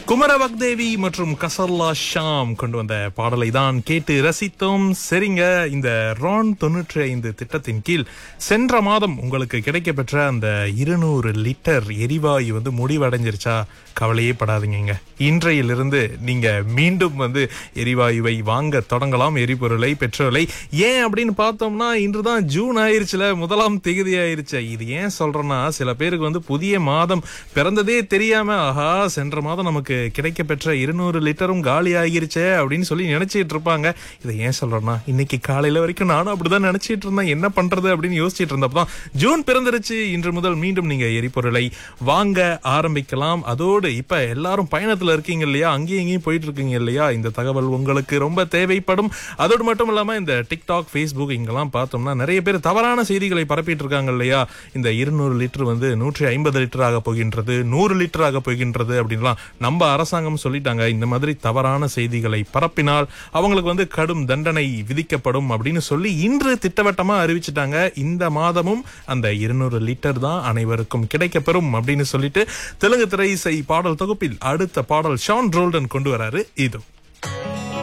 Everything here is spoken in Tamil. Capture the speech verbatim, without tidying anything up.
குமரவக்தேவி மற்றும் கசர்லா ஷாம் கொண்டு வந்த பாடலை தான் கேட்டு ரசித்தோம். சரிங்க, இந்த ரான் தொன்னூற்றி ஐந்து திட்டத்தின் கீழ் சென்ற மாதம் உங்களுக்கு கிடைக்கப்பெற்ற அந்த இருநூறு லிட்டர் எரிவாயு வந்து முடிவடைஞ்சிருச்சா? கவலையே படாதீங்க. இன்றையிலிருந்து நீங்க மீண்டும் வந்து எரிவாயுவை வாங்க தொடங்கலாம், எரிபொருளை, பெட்ரோலை. ஏன் அப்படின்னு பார்த்தோம்னா, இன்றுதான் ஜூன் ஆயிருச்சுல, முதலாம் தேதி ஆயிருச்சு. இது ஏன் சொல்றேன்னா, சில பேருக்கு வந்து புதிய மாதம் பிறந்ததே தெரியாம, ஆஹா சென்ற மாதம் நமக்கு கிடைக்க பெற்ற இருநூறு லிட்டரும் காலி ஆகிருச்சே அப்படின்னு சொல்லி நினைச்சிட்டு இருப்பாங்க. இதை ஏன் சொல்றேன்னா, இன்னைக்கு காலையில வரைக்கும் நானும் அப்படிதான் நினைச்சிட்டு இருந்தேன். என்ன பண்றது அப்படின்னு யோசிச்சுட்டு இருந்தப்பதான் ஜூன் பிறந்துருச்சு. இன்று முதல் மீண்டும் நீங்க எரிபொருளை வாங்க ஆரம்பிக்கலாம். அதோடு இப்ப எல்லாரும் பயணத்துல இருக்கீங்க இல்லையா, அங்கேயும் இங்கேயும் போயிட்டு இருக்கீங்க இல்லையா, இந்த தகவல் உங்களுக்கு ரொம்ப தேவைப்படும். அதோடு மட்டும் இல்லாம இந்த டிக்டாக், பேஸ்புக் இங்கெல்லாம் பார்த்தோம்னா நிறைய பேர் தவறான செய்திகளை பரப்பிட்டு இருக்காங்க இல்லையா. இந்த இருநூறு லிட்டர் வந்து நூற்றி ஐம்பது லிட்டர் ஆக போகின்றது, நூறு லிட்டர் ஆக போகின்றது அப்படின்லாம் நம்ம அரசாங்கம் சொல்லிட்டாங்க. இந்த மாதிரி தவறான செய்திகளை பரப்பினால் அவங்களுக்கு வந்து கடும் தண்டனை விதிக்கப்படும் அப்படின்னு சொல்லி இன்று திட்டவட்டமா அறிவிச்சிட்டாங்க. இந்த மாதமும் அந்த இருநூறு லிட்டர் தான் அனைவருக்கும் கிடைக்கப்பெறும் அப்படின்னு சொல்லிட்டு தெலுங்கு திரை இசை பாடல் தொகுப்பில் அடுத்த பாடல் ஷான் ரோல்டன் கொண்டு வராரு. இது